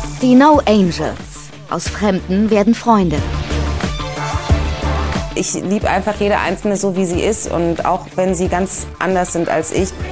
Die No Angels. Aus Fremden werden Freunde. Ich liebe einfach jede Einzelne so, wie sie ist. Und auch wenn sie ganz anders sind als ich,